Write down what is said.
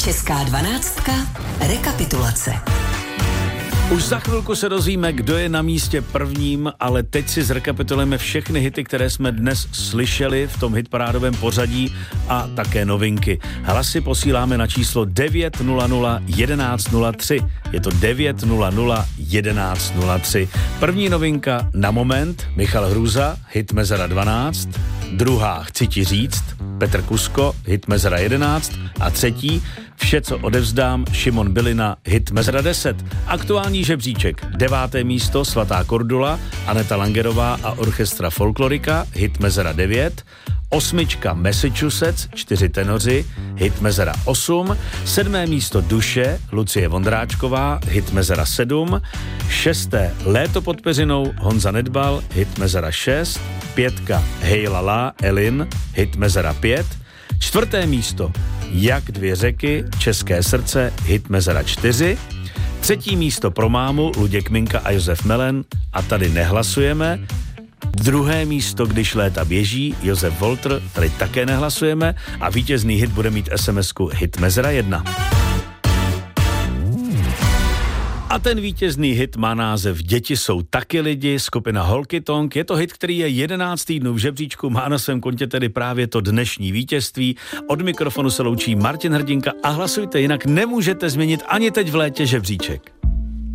Česká 12. Rekapitulace. Už za chvilku se dozvíme, kdo je na místě prvním, ale teď si zrekapitulujeme všechny hity, které jsme dnes slyšeli v tom hitparádovém pořadí a také novinky. Hlasy posíláme na číslo 900 1103. Je to 900 1103. První novinka Na moment, Michal Hruza, hit Mezera 12. Druhá Chci ti říct, Petr Kusko, hit Mezera 11. A třetí Vše, co odevzdám, Šimon Bylina, hit Mezera 10. Aktuální žebříček, 9. místo Svatá Kordula, Aneta Langerová a orchestra Folklorika, hit Mezera 9. 8. Massachusetts, 4 tenoři, hit Mezera 8. 7. místo Duše, Lucie Vondráčková, hit Mezera 7. 6. Léto pod peřinou, Honza Nedbal, hit Mezera 6. 5. Hej lala, Elin, hit Mezera 5. 4. místo Jak dvě řeky, České srdce, hit Mezera 4. 3. místo pro mámu, Luděk Minka a Josef Melen, a tady nehlasujeme. 2. místo Když léta běží, Josef Voltr, tady také nehlasujeme. A vítězný hit bude mít SMS-ku hit Mezera 1. A ten vítězný hit má název Děti jsou taky lidi, skupina Holky Tonk. Je to hit, který je 11 týdnů v žebříčku, má na svém kontě tedy právě to dnešní vítězství. Od mikrofonu se loučí Martin Hrdinka a hlasujte, jinak nemůžete změnit ani teď v létě žebříček.